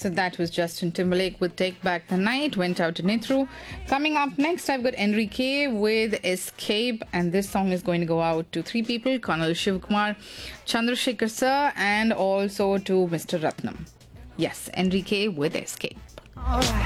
So that was Justin Timberlake with Take Back the Night. Went out to Nitru. Coming up next, I've got Enrique with Escape. And this song is going to go out to three people: Colonel Shivkumar, Chandrasekhar sir, and also to Mr. Ratnam. Yes, Enrique with Escape.